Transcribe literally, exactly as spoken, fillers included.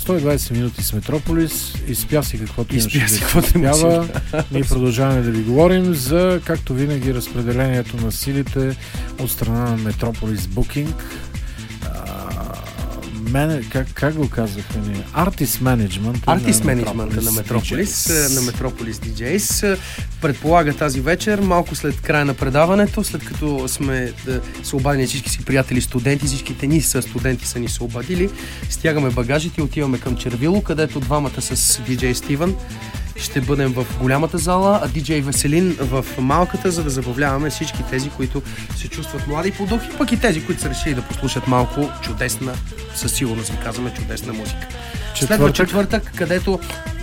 сто и двайсет минути с Метрополис. Изпя си каквото Изпя имаше си да каквото се имаше. изпява. Ние продължаваме да ви говорим за, както винаги, разпределението на силите от страна на Метрополис Booking. Мене, как, как го казвахме ние? Artist Management. Артист менеджмента на Метрополис, на Метрополис ди джейс. Предполага тази вечер, малко след края на предаването, след като сме да, се обадили всички си приятели студенти, всичките ни са студенти са ни се обадили, стягаме багажите и отиваме към Червило, където двамата с диджей Стивън ще бъдем в голямата зала, а диджей Веселин в малката, за да забавляваме всички тези, които се чувстват млади по дух, и пък и тези, които са решили да послушат малко чудесна, със сигурност ви казваме, чудесна музика. Следва четвъртък, където